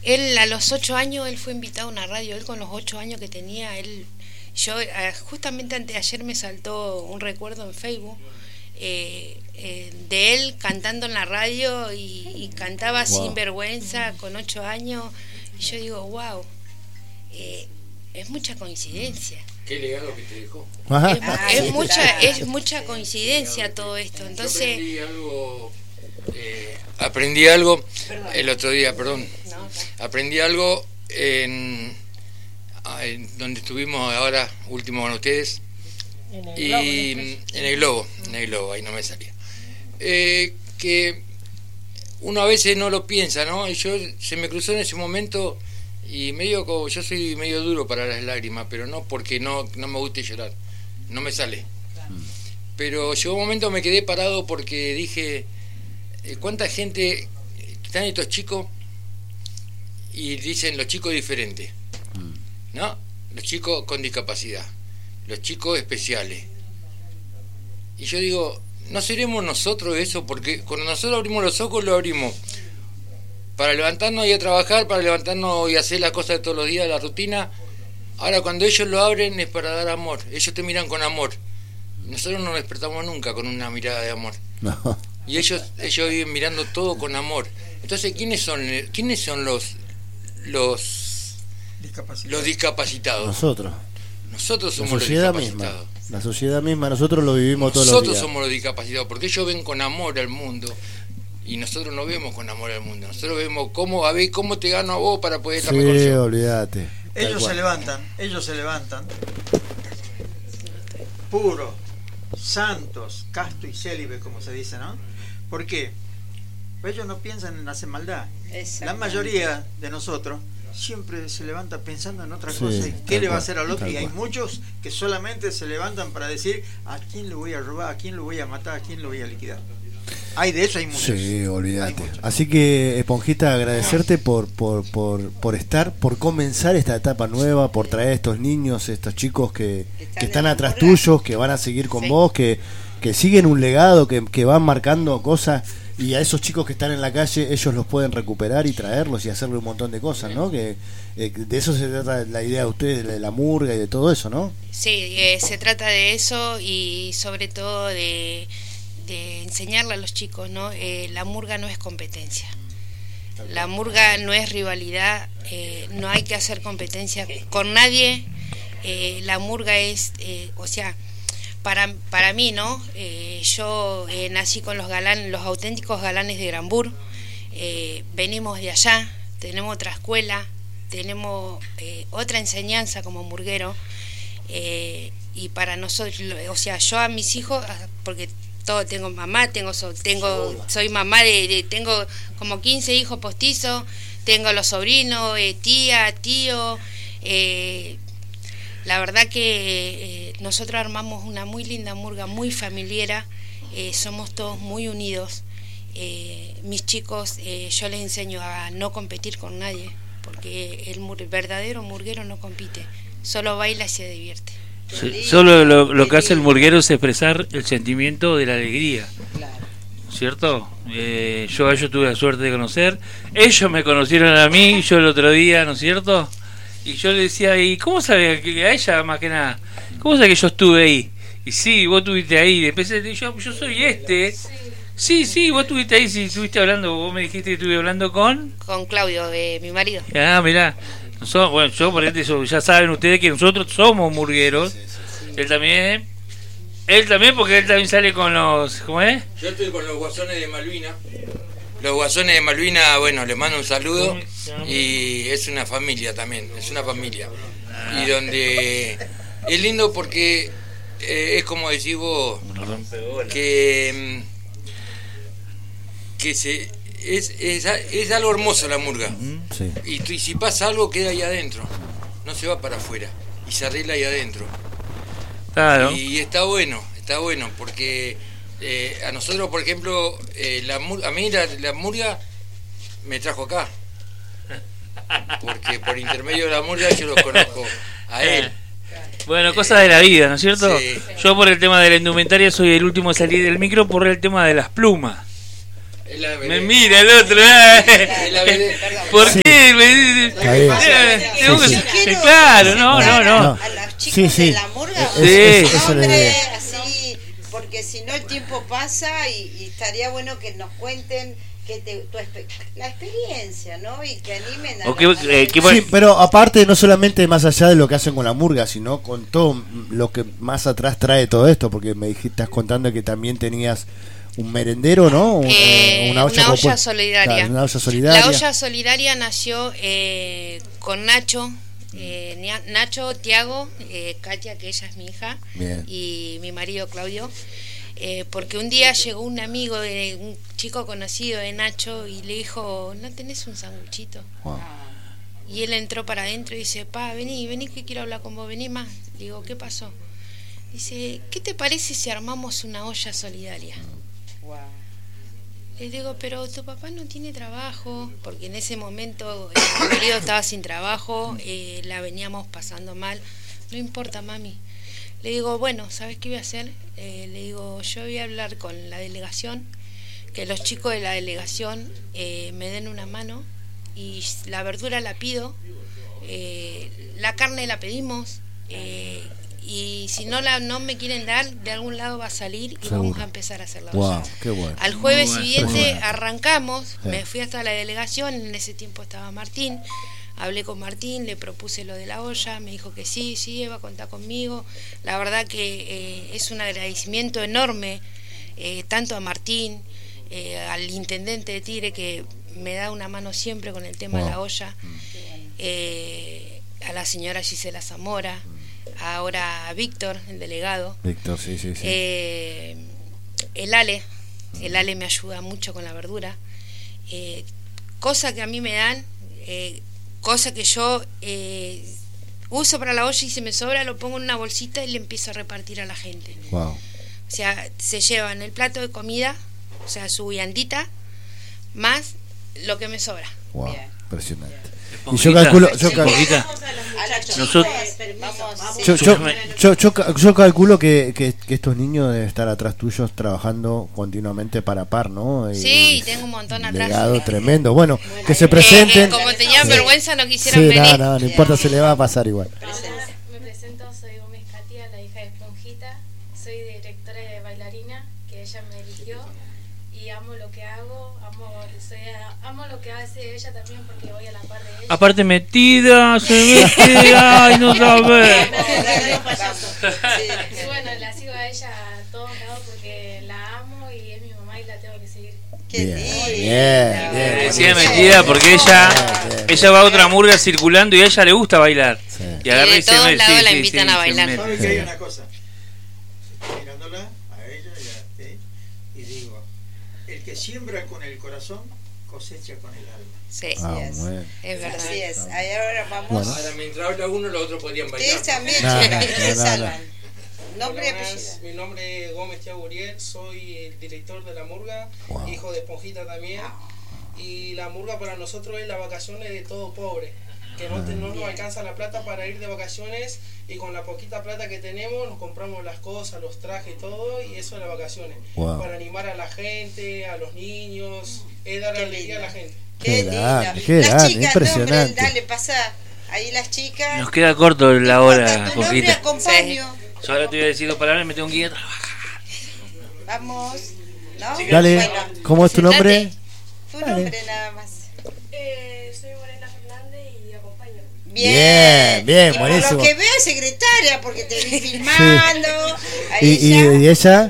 Él a los 8 años, él fue invitado a una radio, él con los 8 años que tenía, justamente antes de ayer me saltó un recuerdo en Facebook de él cantando en la radio y cantaba sin vergüenza con 8 años, y yo digo, wow, es mucha coincidencia. ¿Qué legado que te dejó? Es mucha coincidencia todo esto. Entonces aprendí algo el otro día, perdón. Aprendí algo en donde estuvimos ahora, último con ustedes, en el globo, ahí no me salía. Que uno a veces no lo piensa, ¿no? Y se me cruzó en ese momento y yo soy medio duro para las lágrimas, pero no porque no me guste llorar, no me sale. Pero llegó un momento me quedé parado porque dije, ¿cuánta gente están estos chicos? Y dicen los chicos diferentes, ¿no? Los chicos con discapacidad, los chicos especiales. Y yo digo, ¿no seremos nosotros eso? Porque cuando nosotros abrimos los ojos, lo abrimos para levantarnos y a trabajar, para levantarnos y hacer las cosas de todos los días, la rutina. Ahora cuando ellos lo abren es para dar amor, ellos te miran con amor. Nosotros no nos despertamos nunca con una mirada de amor. No. Y ellos viven mirando todo con amor. Entonces, ¿quiénes son los discapacitados? Nosotros somos los discapacitados. La sociedad misma, nosotros lo vivimos todos los días. Nosotros somos los discapacitados, porque ellos ven con amor al mundo y nosotros no vemos con amor al mundo. Nosotros vemos cómo te gano a vos para poder estar mejor. Sí, olvídate. Ellos se levantan puros, santos, casto y célibe, como se dice, ¿no? ¿Por qué? Pues ellos no piensan en hacer maldad. La mayoría de nosotros siempre se levanta pensando en otra cosa. ¿Y qué le va a hacer al otro? Y hay muchos que solamente se levantan para decir a quién le voy a robar, a quién lo voy a matar, a quién lo voy a liquidar. Hay muchos. Sí, olvídate. Así que, Esponjita, agradecerte por estar, por comenzar esta etapa nueva, por traer a estos niños, estos chicos que están atrás tuyos, que van a seguir con vos, que siguen un legado, que van marcando cosas. Y a esos chicos que están en la calle, ellos los pueden recuperar y traerlos y hacerle un montón de cosas, ¿no? Que de eso se trata la idea de ustedes, de la murga y de todo eso, ¿no? Sí, se trata de eso y sobre todo de enseñarle a los chicos, ¿no? La murga no es competencia. La murga no es rivalidad, no hay que hacer competencia con nadie. La murga es, para mí, ¿no? Yo nací con los auténticos galanes de Granbur. Venimos de allá, tenemos otra escuela, tenemos otra enseñanza como murguero. Y para nosotros, yo a mis hijos, porque tengo mamá, soy mamá tengo como 15 hijos postizos, tengo los sobrinos, tía, tío. La verdad que nosotros armamos una muy linda murga, muy familiera, somos todos muy unidos. Mis chicos, yo les enseño a no competir con nadie, porque el verdadero murguero no compite, solo baila y se divierte. Sí, solo lo que hace el murguero es expresar el sentimiento de la alegría, ¿cierto? Yo a ellos tuve la suerte de conocer, ellos me conocieron a mí, yo el otro día, ¿no es cierto? Y yo le decía, ¿y cómo sabe que a ella más que nada? ¿Cómo sabe que yo estuve ahí? Y sí, vos estuviste ahí. Después yo soy este. Sí, vos estuviste ahí, sí, estuviste hablando, vos me dijiste que estuve hablando con Claudio, mi marido. Ah, mirá. Bueno, yo por ejemplo, ya saben ustedes que nosotros somos murgueros. Sí. Él también porque él también sale con los... ¿Cómo es? Yo estoy con los guasones de Malvina. Los guasones de Malvina, bueno, les mando un saludo. Y es una familia también, es una familia. Y donde es lindo porque es como decís vos, que es algo hermoso la murga. Sí. Y si pasa algo queda ahí adentro, no se va para afuera y se arregla ahí adentro. Claro. Y está bueno porque a nosotros, por ejemplo, a mí la murga me trajo acá, porque por intermedio de la murga yo los conozco a él. Bueno, cosas de la vida, ¿no es cierto? Sí. Yo por el tema de la indumentaria soy el último a salir del micro por el tema de las plumas. Me mira el otro. ¿Por qué? Claro, no. A los chicos de la murga, así, porque si no el tiempo pasa y estaría bueno que nos cuenten la experiencia, ¿no? Y que animen a sí, pero aparte, no solamente más allá de lo que hacen con la murga, sino con todo lo que más atrás trae todo esto, porque me dijiste, estás contando que también tenías un merendero, ¿no? Una olla solidaria. Claro, una olla solidaria. La olla solidaria nació con Nacho, Tiago, Katia, que ella es mi hija, bien, y mi marido Claudio. Porque un día llegó un amigo de un chico conocido de Nacho y le dijo, ¿no tenés un sanguchito? Wow. Y él entró para adentro y dice, vení que quiero hablar con vos, vení más. Le digo, ¿qué pasó? Dice, ¿qué te parece si armamos una olla solidaria? Wow. Le digo, pero tu papá no tiene trabajo, porque en ese momento mi marido estaba sin trabajo, la veníamos pasando mal. No importa, mami. Le digo, bueno, ¿sabes qué voy a hacer? Le digo, yo voy a hablar con la delegación, que los chicos de la delegación me den una mano, y la verdura la pido, la carne la pedimos, y si no me quieren dar, de algún lado va a salir y seguro. Vamos a empezar a hacer la olla. Qué bueno. Al jueves siguiente arrancamos, me fui hasta la delegación, en ese tiempo estaba Martín. Hablé con Martín, le propuse lo de la olla, me dijo que sí, iba a contar conmigo. La verdad que es un agradecimiento enorme, tanto a Martín, al intendente de Tigre, que me da una mano siempre con el tema de la olla, a la señora Gisela Zamora, ahora a Víctor, el delegado. Víctor, sí. El Ale me ayuda mucho con la verdura. Cosa que a mí me dan... cosa que yo uso para la olla y si me sobra lo pongo en una bolsita y le empiezo a repartir a la gente. Wow. O sea, se llevan el plato de comida, o sea, su viandita, más lo que me sobra. Wow, bien. Impresionante. Y yo calculo, yo calculo que estos niños deben estar atrás tuyos trabajando continuamente para par, ¿no? Sí, tengo un montón atrás. Legado tremendo. Bueno, que se presenten. Como tenían vergüenza no quisieron venir. No importa, se le va a pasar igual. Me presento, soy Gómez Katia, la hija de Esponjita. Soy directora de bailarina, que ella me eligió. Y amo lo que hago, amo lo que hace ella también, porque voy a la par de ella. Aparte metida, ay, no sabes. Y bueno, la sigo a ella a todos lados porque la amo y es mi mamá y la tengo que seguir. Bien. Decía metida porque ella va a otra murga circulando y a ella le gusta bailar. Sí. Y de todos lados la invitan a bailar. ¿Sabes que hay una cosa? Mirándola a ella y digo, el que siembra con el corazón cosecha con el alma. Sí, bueno. Es verdad. Así es. Ahora vamos. Bueno. Ahora, mientras habla uno, los otros podrían bailar. Sí, también. Nombre y apellido. Mi nombre es Gómez Tiago Uriel, soy el director de la murga, hijo de Esponjita también. Y la murga para nosotros es las vacaciones de todo pobre, que no nos alcanza la plata para ir de vacaciones, y con la poquita plata que tenemos nos compramos las cosas, los trajes, todo, y eso es las vacaciones. Para animar a la gente, a los niños, es dar alegría a la gente. Qué grande, las chicas, impresionante. Dale, pasa ahí las chicas. Nos queda corto la hora, Esponjita. Acompaño. Yo ahora te voy a decir 2 palabras y me tengo que ir a trabajar. Vamos. ¿No? Dale, bueno, ¿cómo es tu nombre? Tu nombre nada más. Soy Morena Fernández y acompaño. Bien, y buenísimo. Por lo que veo es secretaria, porque te vi filmando. ¿Y ella?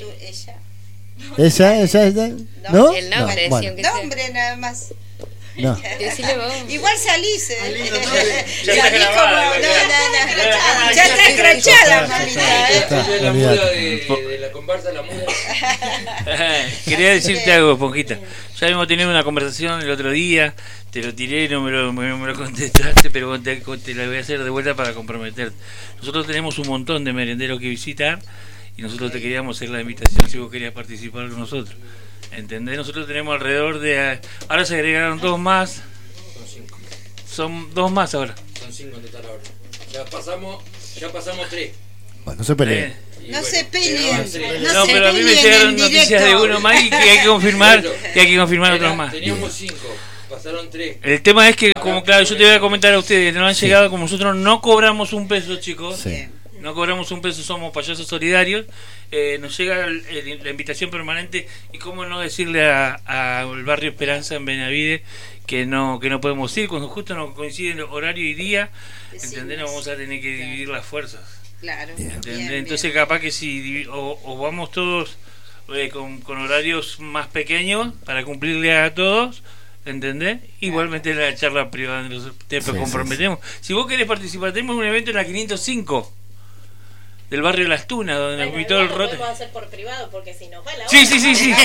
¿Ella? ¿No? El nombre, nombre nada más. No. Decile vos. Igual salís, Ya está grabada. Ya está escrachada, mamita. La muda de la comparsa, la muda. Quería decirte algo, Esponjita. Ya hemos tenido una conversación el otro día, te lo tiré, no me lo contestaste, pero te la voy a hacer de vuelta para comprometerte. Nosotros tenemos un montón de merenderos que visitar y nosotros te queríamos hacer la invitación si vos querías participar con nosotros. ¿Entendés? Nosotros tenemos alrededor de... Ahora se agregaron 2 más. Son 5. Son 2 más ahora. Son 5 en total ahora. Ya pasamos 3. Bueno, no se peleen. No se peleen. No, pero a mí me llegaron noticias de uno más y que hay que confirmar, otros más. Teníamos 5, pasaron 3. El tema es que, como claro, yo te voy a comentar a ustedes, no han llegado, como nosotros no cobramos un peso, chicos. Sí. No cobramos un peso, somos payasos solidarios. Nos llega la invitación permanente y cómo no decirle al barrio Esperanza en Benavides que no podemos ir, cuando justo nos coinciden horario y día, ¿entendés? Nos vamos a tener que dividir las fuerzas. Claro. Entonces capaz que si o vamos todos con horarios más pequeños para cumplirle a todos, ¿entendés? Igualmente la charla privada te comprometemos. Si vos querés participar, tenemos un evento en la 505 del barrio Las Tunas, donde nos invitó el Rote. Podemos hacer por privado, porque si nos va la hora. Sí.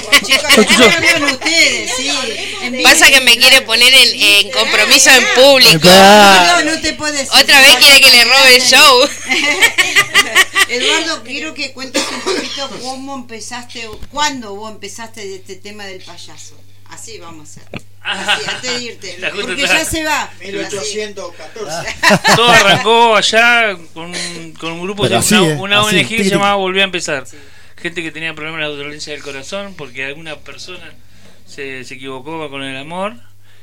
Pasa que me quiere poner en compromiso en público. No te puedes. Otra vez quiere que le robe el show. Eduardo, quiero que cuentes un poquito cuándo vos empezaste de este tema del payaso. Así vamos a hacer. Así, antes de irte. Porque ya se va. 1814. Todo arrancó allá con un grupo de una ONG que se llamaba Volví a Empezar. Gente que tenía problemas de dolencia del corazón porque alguna persona se equivocó con el amor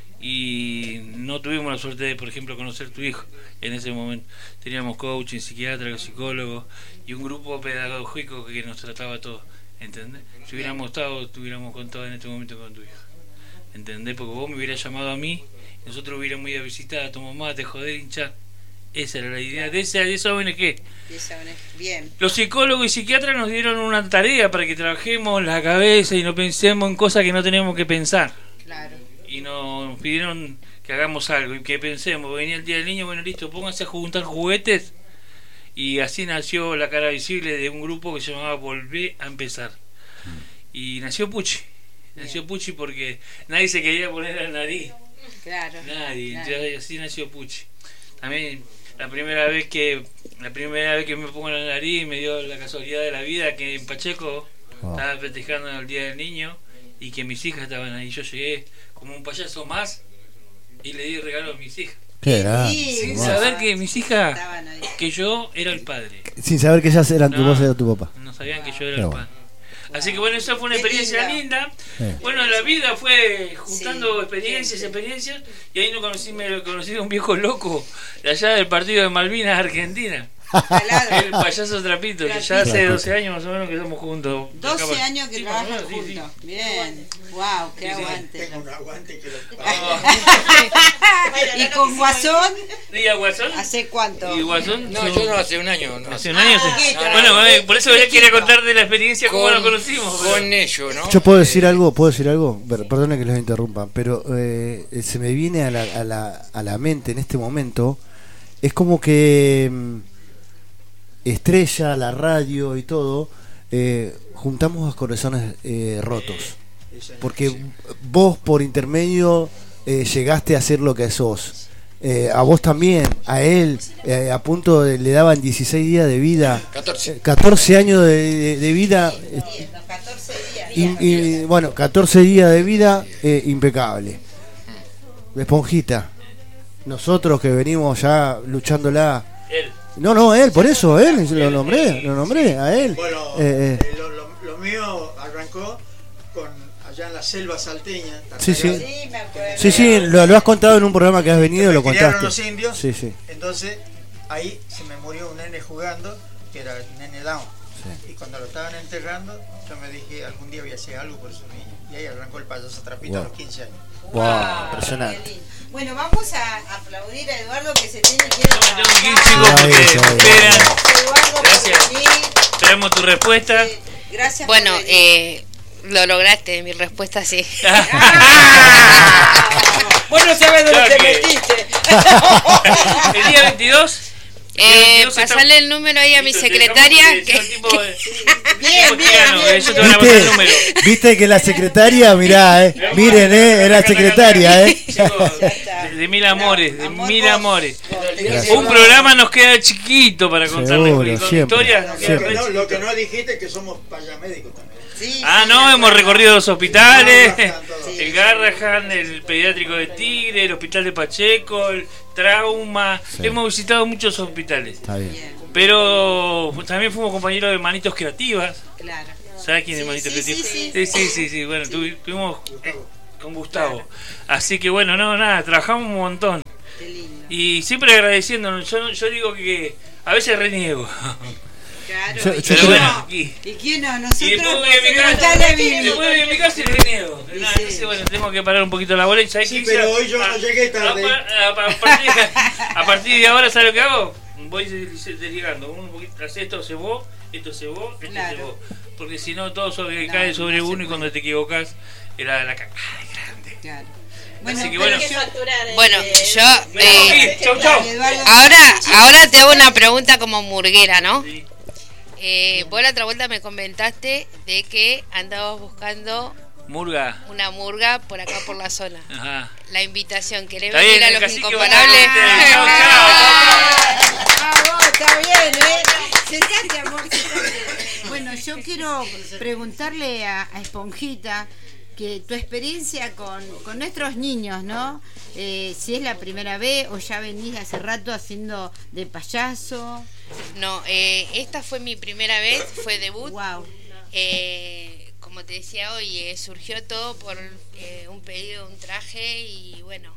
y no tuvimos la suerte de, por ejemplo, conocer tu hijo en ese momento. Teníamos coaching, psiquiatra, psicólogo y un grupo pedagógico que nos trataba a todos, ¿entendés? Si hubiéramos estado, estuviéramos contado en este momento con tu hijo, ¿entendés? Porque vos me hubieras llamado a mí, nosotros hubiéramos ido a visitar a tu mamá, te joder, hinchar. Esa era la idea de esa ONG. Bien. Los psicólogos y psiquiatras nos dieron una tarea para que trabajemos la cabeza y no pensemos en cosas que no tenemos que pensar. Claro. Y nos pidieron que hagamos algo y que pensemos. Venía el Día del Niño, bueno, listo, pónganse a juntar juguetes. Y así nació la cara visible de un grupo que se llamaba Volví a Empezar. Y nació Puchi. Nació Puchi porque nadie se quería poner la nariz. Claro. Nadie. Entonces, así nació Puchi. También la primera vez que me pongo la nariz me dio la casualidad de la vida que en Pacheco estaba festejando el Día del Niño y que mis hijas estaban ahí. Yo llegué como un payaso más y le di regalo a mis hijas. Sin saber que mis hijas, que yo era el padre. Sin saber que ellas eran tu voz, era tu papá. No sabían que yo era el padre. Así que bueno, esa fue una experiencia linda. Bueno, la vida fue juntando experiencias, y ahí me conocí a un viejo loco de allá del partido de Malvinas, Argentina. El payaso Trapito, que ya hace 12 años más o menos que estamos juntos. 12 años que trabajan juntos. Bien. Wow, qué aguante. Tengo un aguante que lo ¿Y con Guasón? ¿Y a Guasón? ¿Hace cuánto? ¿Y Guasón? No, yo no, hace un año. No. ¿Hace un año? Bueno, por eso ya quería contar de la experiencia, cómo lo conocimos. Con ellos, ¿no? Yo puedo decir algo, perdona que los interrumpa, pero se me viene a la mente en este momento, es como que Estrella, la radio y todo, juntamos los corazones rotos, porque vos por intermedio llegaste a ser lo que sos. A vos también, a él, a punto le daban 16 días de vida, 14 años de vida, 14 días de vida, impecable. Esponjita, nosotros que venimos ya luchándola. Él, por eso, él, lo nombré, a él. Bueno, lo mío arrancó allá en la selva salteña. Sí, lo has contado en un programa que has venido, lo contaste. Los indios, sí. Entonces, ahí se me murió un nene jugando, que era el nene Down. Sí. Y cuando lo estaban enterrando, yo me dije, algún día voy a hacer algo por esos niños. Y ahí arrancó el payaso Trapito a los 15 años. Wow, impresionante. Bueno, vamos a aplaudir a Eduardo que se tiene que ir a Eduardo, gracias. Traemos tu respuesta. Gracias. Bueno, lo lograste, mi respuesta sí. Vos no sabés dónde te metiste. El día 22. Pasarle el número ahí a mi secretaria. Bien. ¿Viste que la secretaria, mirá, miren, es la secretaria, de mil amores, Gracias. Un programa nos queda chiquito para contarles historias. Lo que no dijiste es que somos payamédicos también. Hemos recorrido los hospitales, el Garrahan, el pediátrico de Tigre, el hospital de Pacheco, el Trauma, hemos visitado muchos hospitales. Está bien. Pero también fuimos compañeros de Manitos Creativas. Claro. ¿Sabes quién es Manitos Creativas? Sí. Bueno, estuvimos con Gustavo. Así que bueno, nada, trabajamos un montón. Qué lindo. Y siempre agradeciéndonos. Yo digo que a veces reniego. Claro, ¿y quién no? Nosotros y después voy a mi casa y reniego. Entonces, bueno, tenemos que parar un poquito la bola. Y ¿sabes qué? Pero hoy yo no llegué tarde. A partir de ahora, ¿sabes lo que hago? Voy desligando. Un poquito, esto se vos, esto se vos, esto se vos. Porque si no, todo cae sobre uno y cuando te equivocas, era la caca grande. Claro. Bueno, así que yo chau. Ahora te hago una pregunta como murguera, ¿no? Sí. Vos la otra vuelta me comentaste de que andabas buscando una murga por acá por la zona. Ajá. La invitación, ¿querés venir a los incomparables? Está bien, sentate, amor, sentate. Bueno, yo quiero preguntarle a Esponjita que tu experiencia con nuestros niños, ¿no? Si es la primera vez o ya venís hace rato haciendo de payaso. No, esta fue mi primera vez, fue debut. Wow. Como te decía hoy, surgió todo por un pedido de un traje y bueno,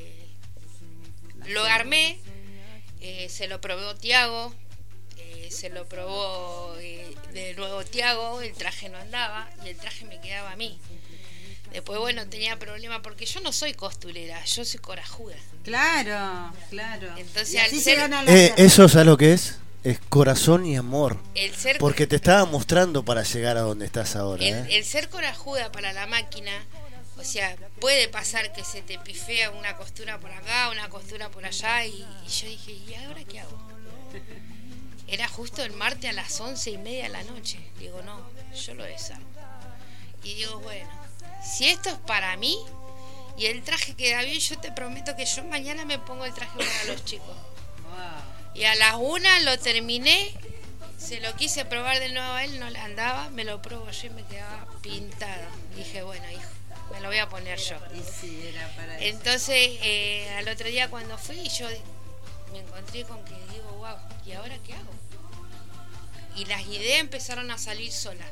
lo armé, se lo probó Tiago, se lo probó de nuevo Tiago, el traje no andaba y el traje me quedaba a mí. Después, bueno, tenía problemas porque yo no soy costurera, yo soy corajuda. Claro. Entonces, eso, ¿sabes lo que es? Es corazón y amor. Porque te estaba mostrando para llegar a donde estás ahora. El ser corajuda para la máquina, o sea, puede pasar que se te pifea una costura por acá, una costura por allá, y yo dije, ¿y ahora qué hago? Era justo el martes a las 11:30 de la noche. Digo, no, yo lo desarmo. Y digo, bueno, si esto es para mí y el traje queda bien, yo te prometo que yo mañana me pongo el traje para los chicos. Wow. Y a las 1 lo terminé, se lo quise probar de nuevo a él, no le andaba, me lo probó yo y me quedaba pintado. Dije, bueno, hijo, me lo voy a poner yo. Y sí, era para eso. Entonces, al otro día cuando fui, yo me encontré con que digo, wow, ¿y ahora qué hago? Y las ideas empezaron a salir sola,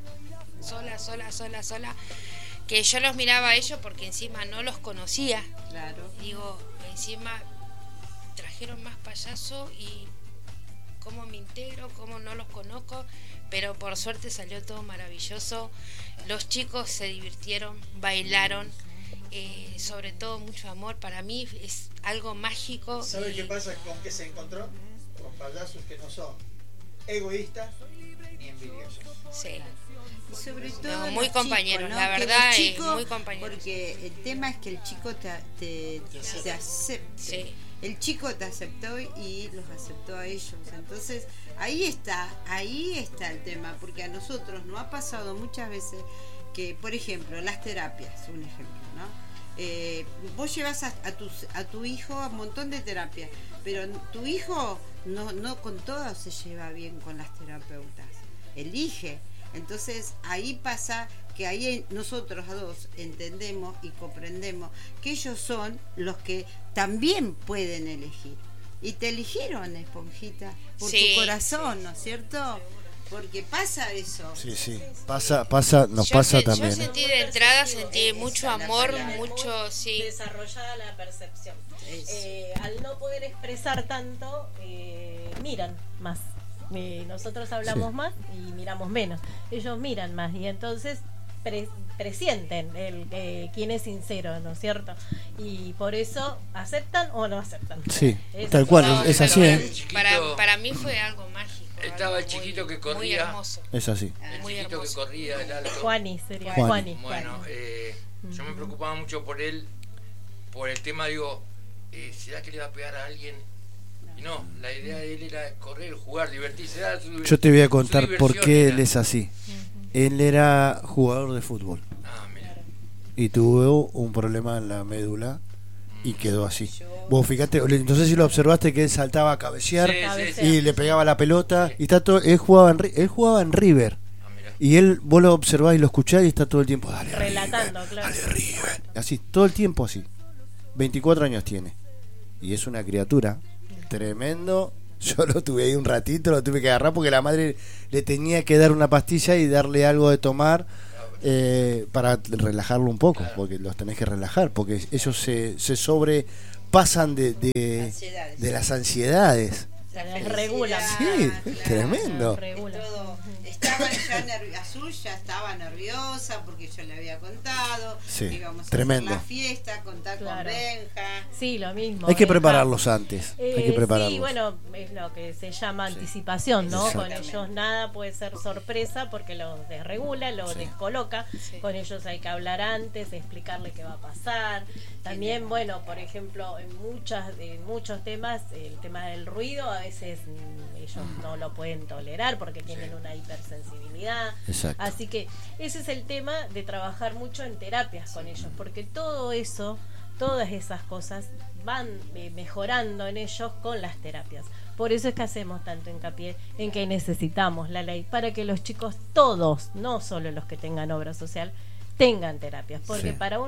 que yo los miraba a ellos porque encima no los conocía. Claro. Digo, encima trajeron más payasos y cómo me integro, cómo no los conozco, pero por suerte salió todo maravilloso. Los chicos se divirtieron, bailaron, sobre todo mucho amor. Para mí es algo mágico. ¿Sabe qué pasa con que se encontró? Con payasos que no son egoístas ni envidiosos. Sí. Y sobre todo muy compañeros, chicos, ¿no? La verdad, chicos, muy compañeros. Porque el tema es que el chico te acepte. Sí. El chico te aceptó y los aceptó a ellos. Entonces, ahí está el tema, porque a nosotros nos ha pasado muchas veces que, por ejemplo, las terapias, un ejemplo, ¿no? Vos llevas a tu hijo a un montón de terapias, pero tu hijo no con todo se lleva bien con las terapeutas. Elige. Entonces ahí pasa que ahí nosotros a dos entendemos y comprendemos que ellos son los que también pueden elegir. Y te eligieron, Esponjita, por tu corazón, ¿no es cierto? Porque pasa eso. Sí, pasa, nos pasa también. Yo sentí de entrada, mucho amor, mucho, sí. Desarrollada la percepción. Al no poder expresar tanto, miran más. Nosotros hablamos más y miramos menos. Ellos miran más y entonces presienten quién es sincero, ¿no es cierto? Y por eso aceptan o no aceptan. Sí, tal cual, es así. Para mí fue algo mágico. Estaba el chiquito que corría. Muy hermoso. Es así. El chiquito que corría, el alto. Juani sería. Juani. Bueno, yo me preocupaba mucho por él, por el tema, digo, ¿será que le va a pegar a alguien? Y no, la idea de él era correr, jugar, divertirse. Yo te voy a contar por qué él es así. Él era jugador de fútbol. Mira. Y tuvo un problema en la médula y quedó así. Vos fíjate, entonces si lo observaste que él saltaba a cabecear y le pegaba la pelota y está todo, él jugaba en River. Y vos lo observás y lo escuchás y está todo el tiempo relatando, River, claro. Dale River. Así, todo el tiempo así. 24 años tiene. Y es una criatura tremendo Yo lo tuve ahí un ratito, lo tuve que agarrar porque la madre le tenía que dar una pastilla y darle algo de tomar para relajarlo un poco, porque los tenés que relajar, porque ellos se sobrepasan de las ansiedades. Se desregulan. Sí, tremendo. Estaba ya Azul ya estaba nerviosa porque yo le había contado sí, íbamos a tremendo. hacer la fiesta, contar con Benja. Sí, lo mismo. Hay que prepararlos antes. Hay que prepararlos. Sí, bueno, es lo que se llama anticipación, ¿no? Con ellos nada puede ser sorpresa porque los desregula, los descoloca. Sí. Con ellos hay que hablar antes, explicarle qué va a pasar. También, bueno, por ejemplo, en muchos temas, el tema del ruido, a veces ellos no lo pueden tolerar porque tienen una hipersensibilidad. Exacto. Así que ese es el tema de trabajar mucho en terapias con ellos, porque todo eso, todas esas cosas van mejorando en ellos con las terapias. Por eso es que hacemos tanto hincapié en que necesitamos la ley para que los chicos todos, no solo los que tengan obra social, tengan terapias, porque para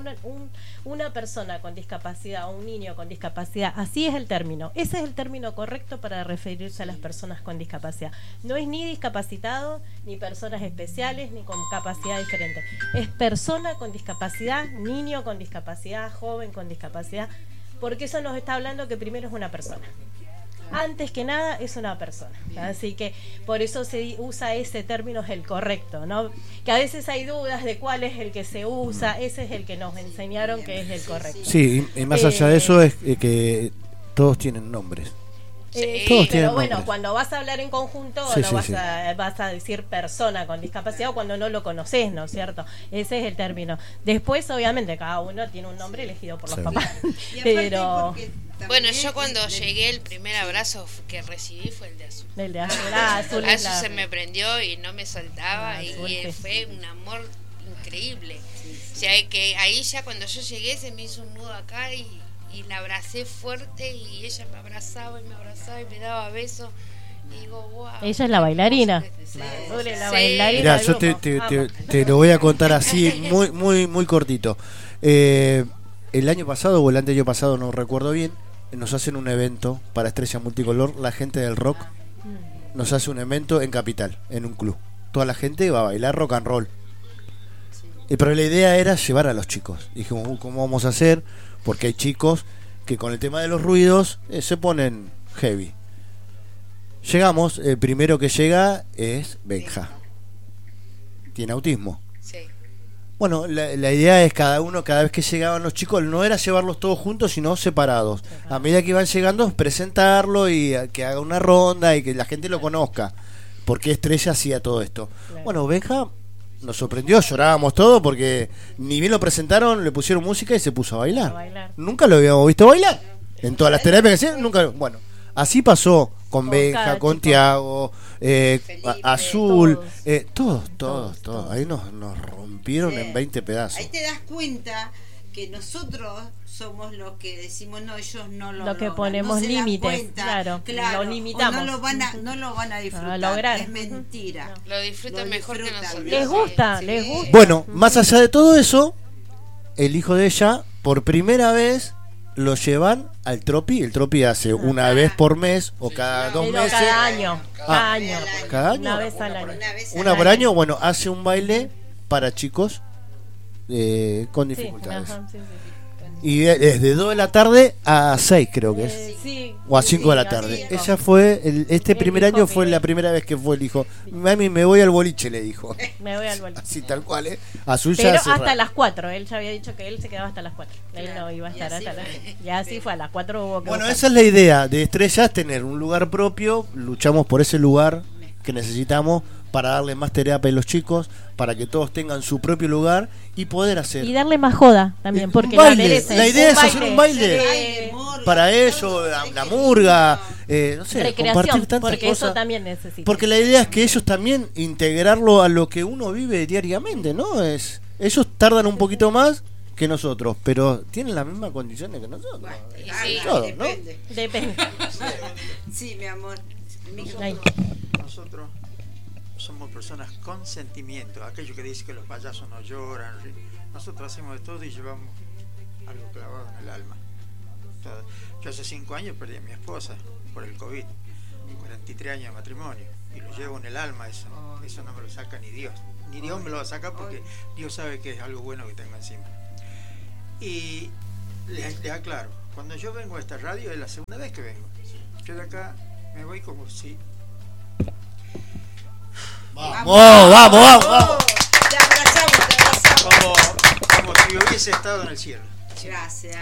una persona con discapacidad o un niño con discapacidad, así es el término, ese es el término correcto para referirse a las personas con discapacidad. No es ni discapacitado, ni personas especiales, ni con capacidad diferente. Es persona con discapacidad, niño con discapacidad, joven con discapacidad, porque eso nos está hablando que primero es una persona. Antes que nada es una persona, así que por eso se usa ese término, es el correcto, ¿no? Que a veces hay dudas de cuál es el que se usa, ese es el que nos enseñaron que es el correcto. Sí, y más allá de eso es que todos tienen nombres. Sí, pero bueno, cuando vas a hablar en conjunto vas a decir persona con discapacidad o cuando no lo conoces, ¿no es cierto? Ese es el término. Después, obviamente, cada uno tiene un nombre elegido por los papás. Pero bueno, yo cuando llegué el primer abrazo que recibí fue el de Azul. El de Azul. Azul se me prendió y no me soltaba y fue un amor increíble. O sea, que ahí ya cuando yo llegué se me hizo un nudo acá y la abracé fuerte y ella me abrazaba y me daba besos y digo, wow. Ella es la bailarina. Mirá, yo te lo voy a contar así muy cortito. El año pasado o el anteaño pasado, no recuerdo bien, nos hacen un evento para Estrella Multicolor. La gente del rock nos hace un evento en Capital, en un club. Toda la gente va a bailar rock and roll. Pero la idea era llevar a los chicos. Dijimos, ¿cómo vamos a hacer? Porque hay chicos que con el tema de los ruidos se ponen heavy. Llegamos, el primero que llega es Benja. Tiene autismo. Sí. Bueno, la idea es cada vez que llegaban los chicos, no era llevarlos todos juntos, sino separados. A medida que iban llegando, presentarlo y que haga una ronda y que la gente lo conozca. Porque Estrella hacía todo esto. Claro. Bueno, Benja nos sorprendió, llorábamos todo porque ni bien lo presentaron, le pusieron música y se puso a bailar. Nunca lo habíamos visto bailar. En todas las terapias que hacían, nunca. Bueno, así pasó con Benja, con Tiago, Azul, todos. Ahí nos rompieron en 20 pedazos. Ahí te das cuenta que nosotros somos los que decimos no, ellos no lo que ponemos límites, claro, lo limitamos, no lo van a disfrutar, lograr. Es mentira. Lo disfrutan mejor que nosotros. Les gusta. Bueno, más allá de todo eso, el hijo de ella por primera vez lo llevan al Tropi. El Tropi hace una vez por mes o cada 2 meses. Cada año. Cada año. Una vez al año. Una por año. Bueno, hace un baile para chicos con dificultades. Y es de 2 de la tarde a 6 creo que es. O a 5 de la tarde. Ella fue, este primer año fue la primera vez que fue el hijo. Mami, me voy al boliche, le dijo. Me voy al boliche. Así tal cual, Azul pero ya hasta las 4, él ya había dicho que él se quedaba hasta las 4. Él no iba a estar hasta las 4. Ya así fue, a las 4 hubo que Bueno, buscar. esa es la idea de Estrellas, tener un lugar propio. Luchamos por ese lugar que necesitamos para darle más terapia a los chicos, para que todos tengan su propio lugar y poder hacer. Y darle más joda también, porque la idea es hacer un baile para ellos, la murga, no sé, compartir tantas porque cosas. eso también necesita. Porque la idea es que ellos también integrarlo a lo que uno vive diariamente, ¿no? Ellos tardan un poquito más que nosotros, pero tienen las mismas condiciones que nosotros. Todo, ¿no? Depende. Sí, mi amor. Nosotros somos personas con sentimiento. Aquello que dice que los payasos no lloran, nosotros hacemos de todo y llevamos algo clavado en el alma. Yo hace 5 años perdí a mi esposa por el COVID 43 años de matrimonio y lo llevo en el alma eso no me lo saca ni Dios me lo va a sacar porque Dios sabe que es algo bueno que tengo encima. Y les aclaro, cuando yo vengo a esta radio es la segunda vez que vengo. Yo de acá me voy como si... ¡Vamos! Te abrazamos. Como si hubiese estado en el cielo. Gracias.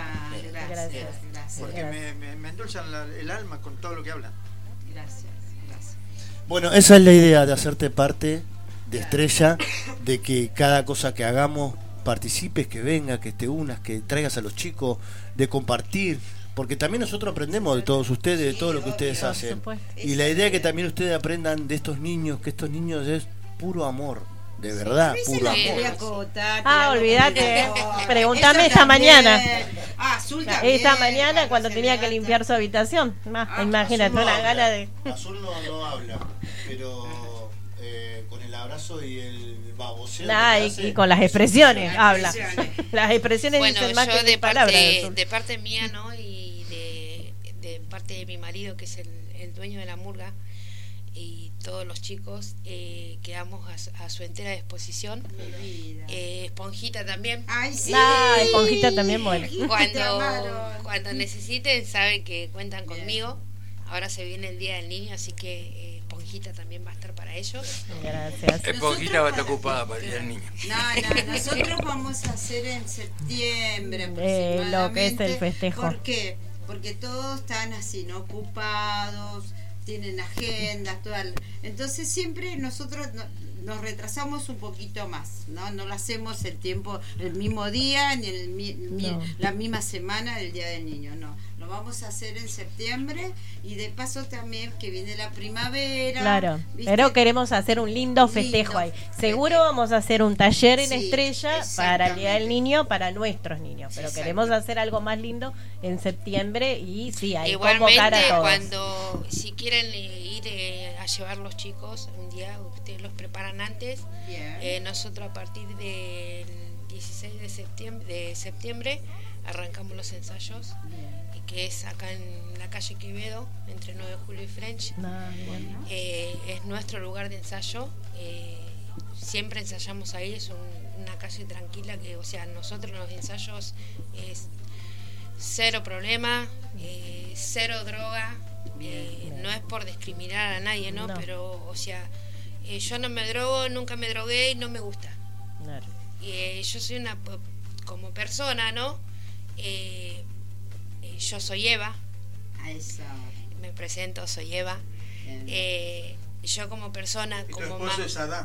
Porque me endulzan el alma con todo lo que hablan. Gracias. Bueno, esa es la idea, de hacerte parte de Estrella, de que cada cosa que hagamos participes, que venga, que te unas, que traigas a los chicos, de compartir, porque también nosotros aprendemos de todos ustedes, de todo lo que ustedes hacen. Y la idea es que también ustedes aprendan de estos niños, que estos niños es puro amor. De verdad, puro amor. Olvídate. Pregúntame esta mañana. Esta mañana cuando tenía que limpiar su habitación. Imagínate, una gana de... Azul no habla, pero con el abrazo y el baboseo. Y con las expresiones habla. Las expresiones dicen más que palabras. De parte mía, ¿no? Y de parte de mi marido, que es el dueño de la murga, y todos los chicos, quedamos a su entera disposición. Esponjita también. Esponjita también, bueno. Cuando necesiten, saben que cuentan conmigo. Ahora se viene el Día del Niño, así que Esponjita también va a estar para ellos. Gracias. Esponjita va a estar ocupada para el Día del Niño. No, nosotros vamos a hacer en septiembre lo que es el festejo. ¿Por qué? Porque todos están así, ¿no? Ocupados, tienen agendas, entonces siempre nosotros nos retrasamos un poquito más, no lo hacemos el mismo día ni la misma semana del Día del Niño, lo vamos a hacer en septiembre, y de paso también que viene la primavera. Claro, ¿viste? Pero queremos hacer un lindo festejo ahí. Seguro vamos a hacer un taller en Estrella para el Día del Niño, para nuestros niños, pero queremos hacer algo más lindo en septiembre, y ahí convocar a todos. Si quieren ir a llevar los chicos un día, ustedes los preparan antes. Nosotros a partir del 16 de septiembre arrancamos los ensayos, que es acá en la calle Quevedo, entre 9 de Julio y French. Es nuestro lugar de ensayo. Siempre ensayamos ahí, es una calle tranquila, que, o sea, nosotros los ensayos es cero problema, cero droga. No es por discriminar a nadie, ¿no? Pero, o sea, yo no me drogo, nunca me drogué y no me gusta. Yo soy como persona, ¿no? Yo soy Eva. Me presento, soy Eva. Yo como persona, ¿y como tu esposo es Adán?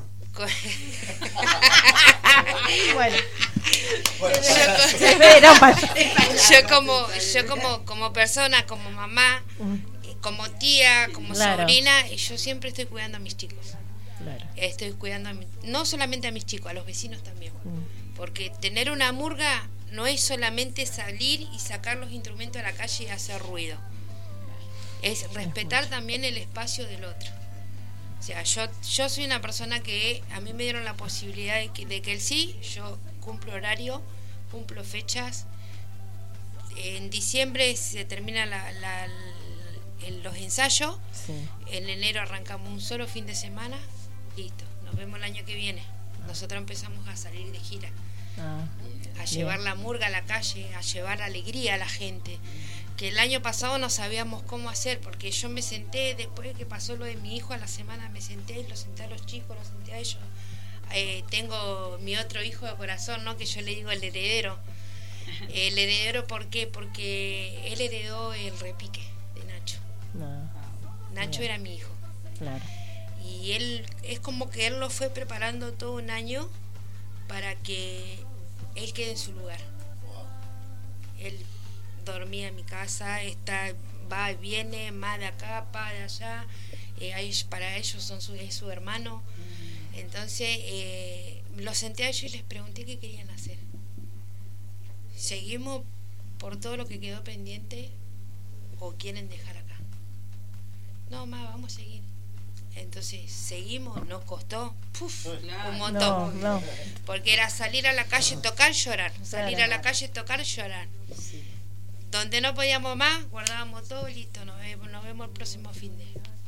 Yo como persona, como mamá, como tía, como sobrina, y yo siempre estoy cuidando a mis chicos. Estoy cuidando no solamente a mis chicos, a los vecinos también. Porque tener una murga no es solamente salir y sacar los instrumentos a la calle y hacer ruido. Es respetar también el espacio del otro. O sea, yo soy una persona que a mí me dieron la posibilidad de que yo cumplo horario, cumplo fechas. En diciembre se termina los ensayos. En enero arrancamos un solo fin de semana. Listo, nos vemos el año que viene. Nosotros empezamos a salir de gira, a llevar la murga a la calle, a llevar alegría a la gente. Que el año pasado no sabíamos cómo hacer, porque yo me senté, después de que pasó lo de mi hijo, a la semana me senté, los senté a los chicos, los senté a ellos. Tengo mi otro hijo de corazón, ¿no? Que yo le digo el heredero. El heredero, ¿por qué? Porque él heredó el repique de Nacho. Nacho era mi hijo. Y él, es como que él lo fue preparando todo un año para que él quede en su lugar. Él dormía en mi casa, va y viene, más de acá, pa de allá. Para ellos es su hermano. Entonces los senté a ellos y les pregunté qué querían hacer. ¿Seguimos por todo lo que quedó pendiente o quieren dejar acá? No, más, vamos a seguir. Entonces seguimos, nos costó un montón. Porque era salir a la calle, tocar, llorar. Salir a la calle, tocar, llorar. Donde no podíamos más, guardábamos todo, listo, nos vemos el próximo fin de.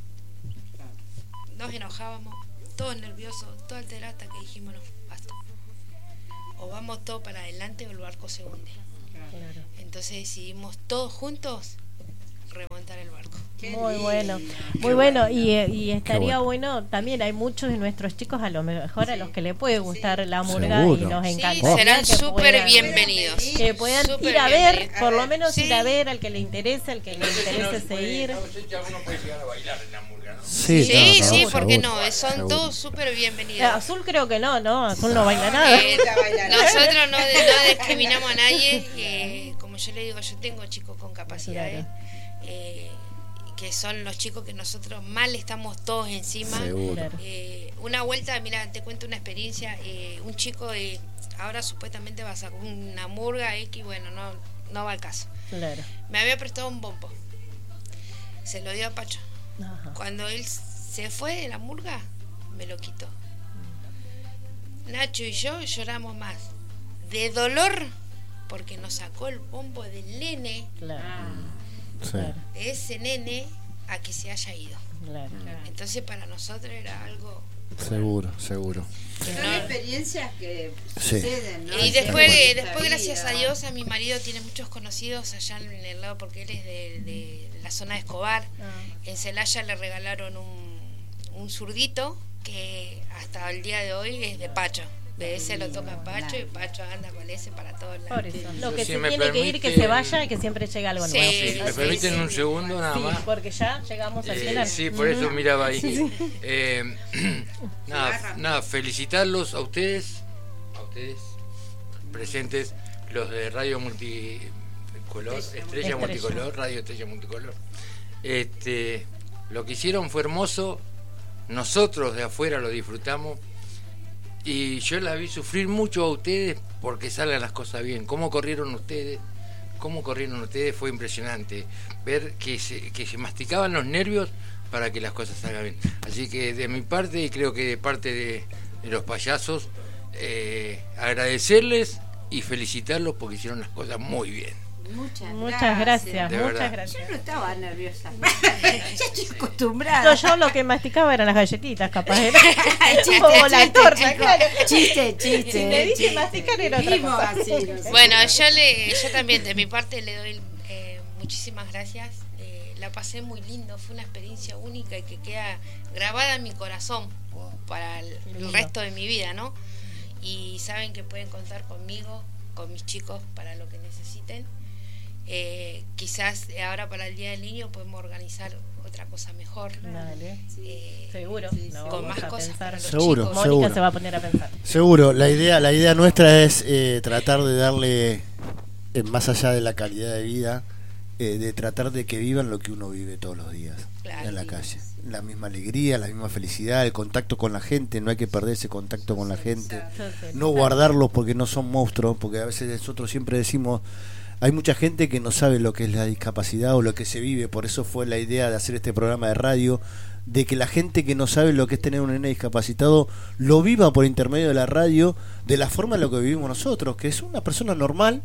nos enojábamos, todos nerviosos, todo alterado, hasta que dijimos, no, basta. O vamos todos para adelante o el barco se hunde. Claro. Entonces decidimos todos juntos remontar el barco. Muy bueno, muy bueno. Y estaría bueno también, hay muchos de nuestros chicos a lo mejor a los que les puede gustar la murga. Seguro. Y nos encanta. Sí, serán súper bienvenidos. Que puedan ir a ver, por lo menos ir a ver al que le interese, al que le interese seguir. Uno puede llegar a bailar en la murga, ¿no? Sí, ¿por qué no? Son todos súper bienvenidos. Azul creo que no, Azul no baila nada. Nosotros no discriminamos a nadie. Como yo le digo, yo tengo chicos con capacidades. Que son los chicos que nosotros mal estamos todos encima. Una vuelta, mira, te cuento una experiencia. Un chico ahora supuestamente va a sacar una murga X, bueno, no va al caso. Claro. Me había prestado un bombo, se lo dio a Pacho. Ajá. Cuando él se fue de la murga, me lo quitó. Nacho y yo lloramos más de dolor porque nos sacó el bombo del nene. Claro. Sí. De ese nene a que se haya ido. Claro. Entonces para nosotros era algo seguro. Son experiencias que suceden, ¿no? Y después gracias a Dios, a mi marido tiene muchos conocidos allá en el lado, porque él es de la zona de Escobar. En Celaya le regalaron un zurdito que hasta el día de hoy es de Pacho. De ese lo toca Pacho y Pacho anda con ese para todos lados. Por eso. Lo que se tiene que ir, que se vaya y que siempre llegue algo nuevo. Si me permiten un segundo nada más. Porque ya llegamos al final. Sí, por eso miraba ahí. Nada, felicitarlos a ustedes presentes, los de Radio Multicolor, Estrella Multicolor, Radio Estrella Multicolor. Lo que hicieron fue hermoso, nosotros de afuera lo disfrutamos. Y yo la vi sufrir mucho a ustedes porque salgan las cosas bien. Cómo corrieron ustedes fue impresionante. Ver que se masticaban los nervios para que las cosas salgan bien. Así que de mi parte, y creo que de parte de los payasos, agradecerles y felicitarlos porque hicieron las cosas muy bien. Muchas gracias. Yo no estaba nerviosa. Ya estoy acostumbrada. Yo lo que masticaba eran las galletitas, capaz. O la torta, claro. Chiste. Si me dije masticar era otra cosa. Bueno, yo también de mi parte le doy muchísimas gracias. La pasé muy lindo, fue una experiencia única y que queda grabada en mi corazón para el resto de mi vida, ¿no? Y saben que pueden contar conmigo, con mis chicos, para lo que necesiten. Quizás ahora para el Día del Niño podemos organizar otra cosa mejor. Dale. Seguro. Con más cosas para los chicos. Mónica se va a poner a pensar. Seguro. La idea nuestra es tratar de darle, más allá de la calidad de vida, de tratar de que vivan lo que uno vive todos los días en la calle. La misma alegría, la misma felicidad, el contacto con la gente. No hay que perder ese contacto con la gente. No guardarlos porque no son monstruos, porque a veces nosotros siempre decimos, hay mucha gente que no sabe lo que es la discapacidad o lo que se vive. Por eso fue la idea de hacer este programa de radio, de que la gente que no sabe lo que es tener un nene discapacitado lo viva por intermedio de la radio, de la forma en la que vivimos nosotros, que es una persona normal,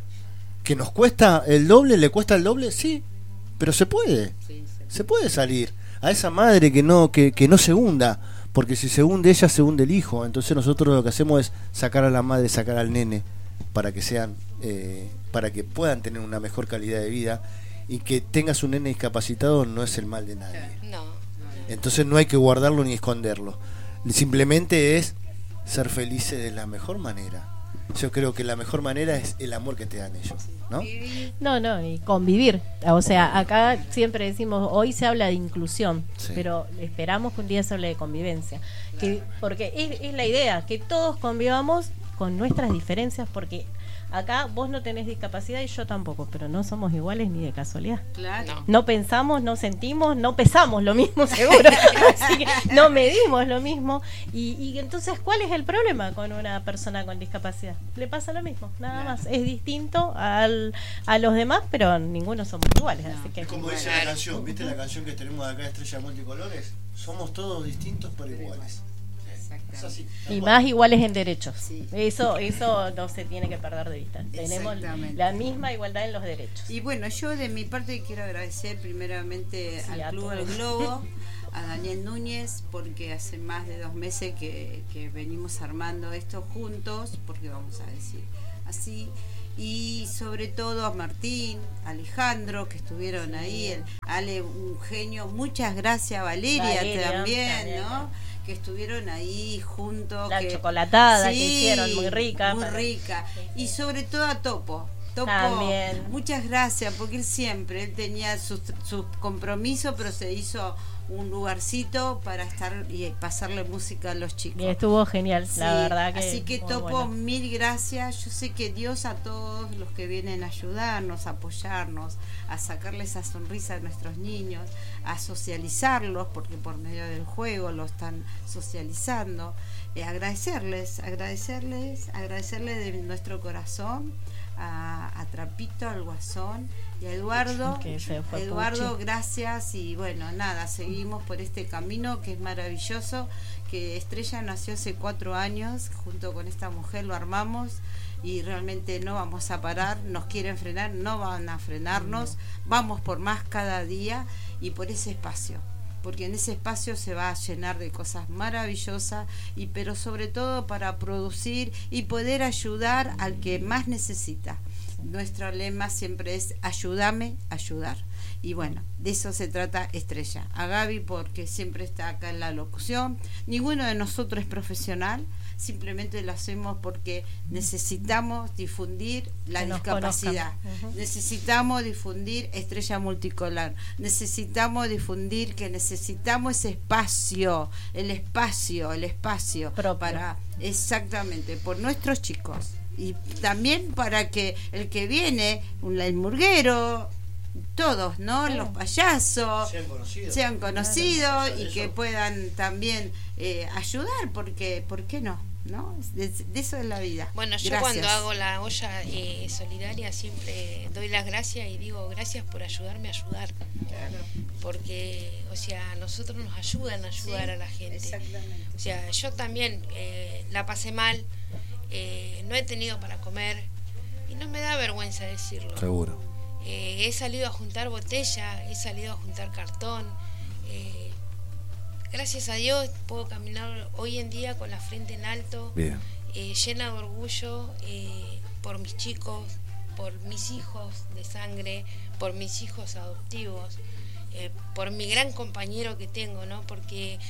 que nos cuesta el doble, le cuesta el doble, sí, pero se puede, se puede salir. A esa madre que no se hunda, porque si se hunde ella, se hunde el hijo. Entonces nosotros lo que hacemos es sacar a la madre, sacar al nene, para que sean para que puedan tener una mejor calidad de vida. Y que tengas un nene discapacitado no es el mal de nadie. Entonces no hay que guardarlo ni esconderlo, simplemente es ser felices de la mejor manera. Yo creo que la mejor manera es el amor que te dan ellos, ¿no? No, y convivir. O sea, acá siempre decimos, hoy se habla de inclusión, pero esperamos que un día se hable de convivencia. Porque es la idea, que todos convivamos con nuestras diferencias, porque acá vos no tenés discapacidad y yo tampoco, pero no somos iguales ni de casualidad. Claro. No pensamos, no sentimos, no pesamos lo mismo seguro. Así que no medimos lo mismo. Y entonces, ¿cuál es el problema con una persona con discapacidad? Le pasa lo mismo, nada más. Es distinto a los demás, pero ninguno somos iguales. Así que, como dice la canción, ¿viste la canción que tenemos acá, Estrella Multicolores? Somos todos distintos pero iguales. Así, y más iguales en derechos. Eso no se tiene que perder de vista. Tenemos la misma igualdad en los derechos. Y bueno, yo de mi parte quiero agradecer primeramente al Club El Globo, a Daniel Núñez, porque hace más de 2 meses que venimos armando esto juntos, porque vamos a decir así, y sobre todo a Martín, Alejandro, que estuvieron ahí, Ale, un genio, muchas gracias, Valeria también, ¿no? Que estuvieron ahí juntos. La chocolatada sí, que hicieron, muy rica. Muy rica. Y sobre todo a Topo. También. Muchas gracias, porque él tenía sus compromisos, pero se hizo un lugarcito para estar y pasarle música a los chicos. Y estuvo genial, sí, la verdad que. Así que Topo, bueno. Mil gracias. Yo sé que Dios a todos los que vienen a ayudarnos, a apoyarnos, a sacarle esa sonrisa a nuestros niños, a socializarlos, porque por medio del juego lo están socializando. Agradecerles de nuestro corazón a Trapito, al Guasón y a Eduardo. Eduardo, gracias, y bueno, nada, seguimos por este camino que es maravilloso, que Estrella nació hace 4 años, junto con esta mujer lo armamos y realmente no vamos a parar. Nos quieren frenar, no van a frenarnos, vamos por más cada día y por ese espacio, porque en ese espacio se va a llenar de cosas maravillosas, pero sobre todo para producir y poder ayudar al que más necesita. Nuestro lema siempre es ayúdame a ayudar, y bueno, de eso se trata Estrella. A Gaby, porque siempre está acá en la locución. Ninguno de nosotros es profesional, simplemente lo hacemos porque necesitamos difundir la discapacidad, necesitamos difundir Estrella Multicolor, necesitamos difundir que necesitamos ese espacio, el espacio para, exactamente, por nuestros chicos, y también para que el que viene, el murguero, todos, ¿no? Los payasos sean conocidos, claro, y que puedan también ayudar, porque ¿por qué no? ¿No? De eso es la vida. Bueno, yo cuando hago la olla solidaria siempre doy las gracias y digo gracias por ayudarme a ayudar. Claro. Porque, o sea, nosotros nos ayudan a ayudar a la gente. Exactamente. O sea, yo también la pasé mal, no he tenido para comer y no me da vergüenza decirlo. Seguro. He salido a juntar botella, he salido a juntar cartón. Gracias a Dios puedo caminar hoy en día con la frente en alto, llena de orgullo por mis chicos, por mis hijos de sangre, por mis hijos adoptivos, por mi gran compañero que tengo, ¿no? Porque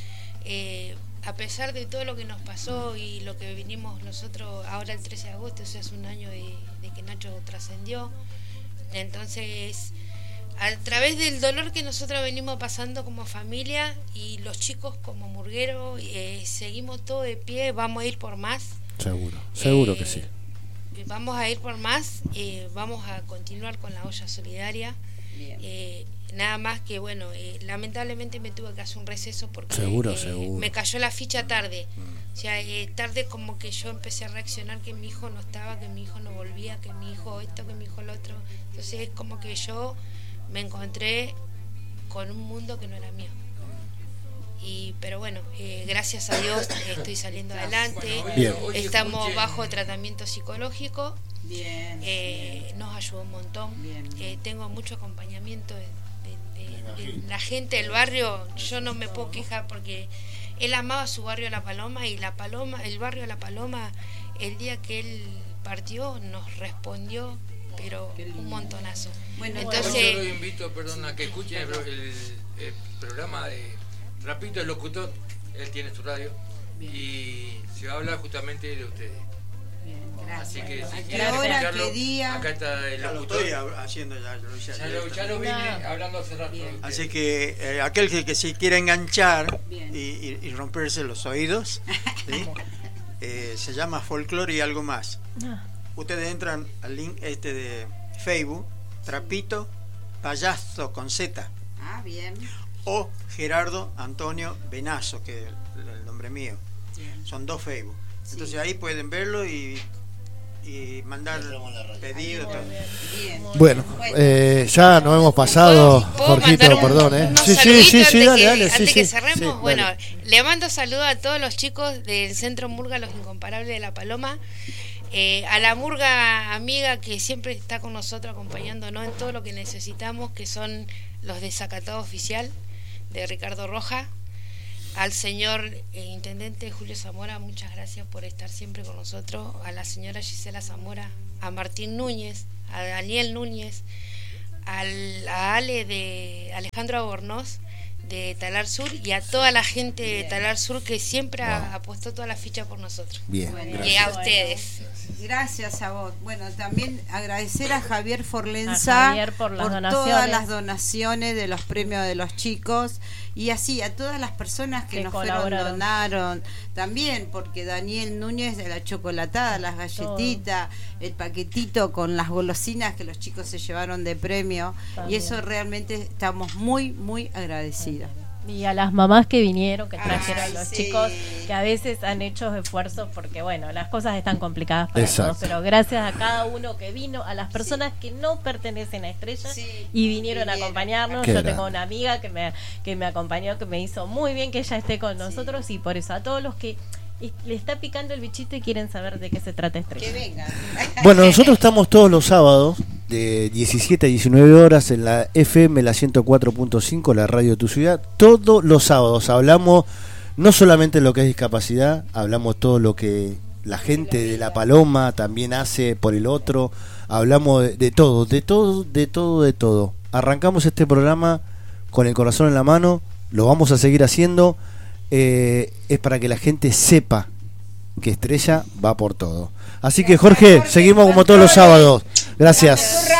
a pesar de todo lo que nos pasó y lo que vinimos nosotros ahora el 13 de agosto, o sea, hace un año de que Nacho trascendió, entonces a través del dolor que nosotros venimos pasando como familia y los chicos como murguero, seguimos todo de pie, vamos a ir por más. Seguro que sí. Vamos a ir por más, vamos a continuar con la olla solidaria. Nada más que, bueno, lamentablemente me tuve que hacer un receso porque seguro. Me cayó la ficha tarde. O sea, tarde como que yo empecé a reaccionar que mi hijo no estaba, que mi hijo no volvía, que mi hijo esto, que mi hijo lo otro. Entonces es como que yo me encontré con un mundo que no era mío. Pero bueno, gracias a Dios estoy saliendo adelante. Estamos bajo tratamiento psicológico. Nos ayudó un montón. Tengo mucho acompañamiento de la gente del barrio. Yo no me puedo quejar porque él amaba su barrio La Paloma, y el barrio La Paloma, el día que él partió, nos respondió, pero un montonazo. Bueno, entonces yo los invito, a que escuchen el programa de Trapito, el locutor. Él tiene su radio y se va a hablar justamente de ustedes. Así que si quieren escucharlo, acá está el locutor. Ya lo estoy haciendo, ya lo vine hablando hace rato. Así que aquel que se quiera enganchar y romperse los oídos, ¿sí? Se llama Folklore y algo más. Ustedes entran al link de Facebook, Trapito Payaso con Z. O Gerardo Antonio Venazo, que es el nombre mío. Son 2 Facebook. Entonces ahí pueden verlo y mandar pedidos. Bueno, ya nos hemos pasado, Jorgito, perdón. Sí, dale. Antes que cerremos, bueno, le mando saludos a todos los chicos del Centro Murga Los Incomparables de La Paloma, a la murga amiga que siempre está con nosotros acompañándonos en todo lo que necesitamos, que son los Desacatados Oficial, de Ricardo Roja. Al señor intendente Julio Zamora, muchas gracias por estar siempre con nosotros. A la señora Gisela Zamora, a Martín Núñez, a Daniel Núñez, a Ale de Alejandro Abornoz de Talar Sur, y a toda la gente de Talar Sur que siempre ha puesto toda la ficha por nosotros. Bien, y a ustedes. Gracias a vos. Bueno, también agradecer a Javier Forlenza por todas las donaciones de los premios de los chicos, y así a todas las personas que nos donaron también, porque Daniel Núñez de la chocolatada, las galletitas, el paquetito con las golosinas que los chicos se llevaron de premio, también. Y eso realmente estamos muy, muy agradecidos. Y a las mamás que vinieron, que trajeron los chicos, que a veces han hecho esfuerzos porque, bueno, las cosas están complicadas para todos, pero gracias a cada uno que vino, a las personas que no pertenecen a Estrella y vinieron a acompañarnos. Yo tengo una amiga que me acompañó, que me hizo muy bien que ella esté con nosotros, y por eso a todos los que le está picando el bichito y quieren saber de qué se trata Estrella. Que vengan. Bueno, nosotros estamos todos los sábados de 17 a 19 horas en la FM, la 104.5, la radio de tu ciudad. Todos los sábados hablamos no solamente de lo que es discapacidad, hablamos todo lo que la gente de La Paloma también hace por el otro. Hablamos de todo. Arrancamos este programa con el corazón en la mano, lo vamos a seguir haciendo. Es para que la gente sepa que Estrella va por todo. Así que Jorge, seguimos como todos los sábados. Gracias.